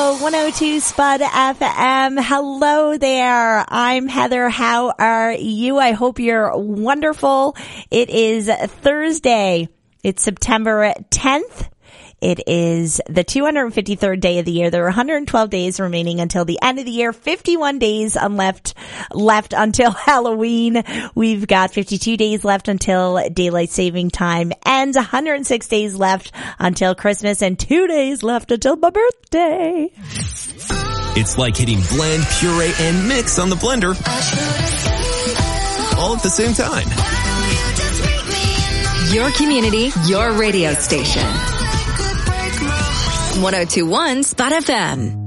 Radio 102 Spud FM. Hello there. I'm Heather. How are you? I hope you're wonderful. It is Thursday. It's September 10th. It is the 253rd day of the year. There are 112 days remaining until the end of the year. 51 days left until Halloween. We've got 52 days left until daylight saving time and 106 days left until Christmas and 2 days left until my birthday. It's like hitting blend, puree, and mix on the blender all at the same time. Your community, your radio station. 102.1 Spot FM.